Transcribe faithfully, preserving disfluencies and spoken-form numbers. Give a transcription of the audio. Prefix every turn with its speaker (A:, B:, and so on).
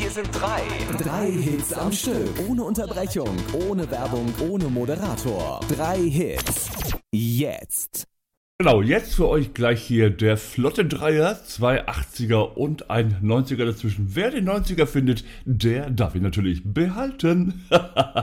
A: Hier sind drei.
B: Drei Hits am Stück. Ohne Unterbrechung, ohne Werbung, ohne Moderator. Drei Hits. Jetzt.
C: Genau, jetzt für euch gleich hier der flotte Dreier, zwei achtziger und ein neunziger dazwischen. Wer den neunziger findet, der darf ihn natürlich behalten.